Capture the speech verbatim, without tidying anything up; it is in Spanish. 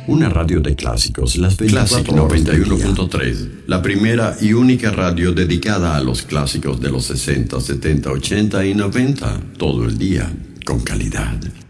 Una radio de clásicos, las Classic veinticuatro horas noventa y del uno día. punto tres, la primera y única radio dedicada a los clásicos de los sesenta, setenta, ochenta y noventa, todo el día, con calidad.